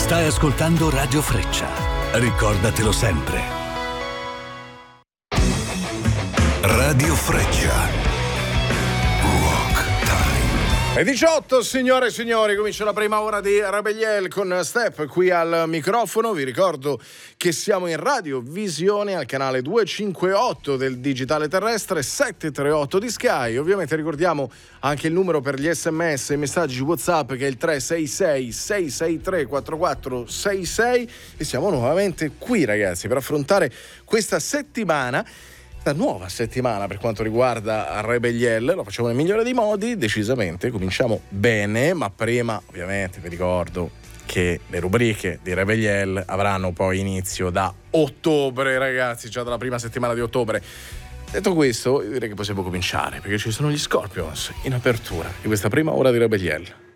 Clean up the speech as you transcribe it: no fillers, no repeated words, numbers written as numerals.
Stai ascoltando Radio Freccia. Ricordatelo sempre. Radio Freccia. E 18, signore e signori, comincia la prima ora di Rebeliel con Step qui al microfono. Vi ricordo che siamo in Radio Visione al canale 258 del digitale terrestre, 738 di Sky. Ovviamente ricordiamo anche il numero per gli SMS e i messaggi WhatsApp, che è il 366 663 4466, e siamo nuovamente qui, ragazzi, per affrontare questa settimana. La nuova settimana per quanto riguarda Rebeliel. Lo facciamo nel migliore dei modi, decisamente. Cominciamo bene, ma prima ovviamente vi ricordo che le rubriche di Rebeliel avranno poi inizio da ottobre, ragazzi, già dalla prima settimana di ottobre. Detto questo, io direi che possiamo cominciare, perché ci sono gli Scorpions in apertura di questa prima ora di Rebeliel.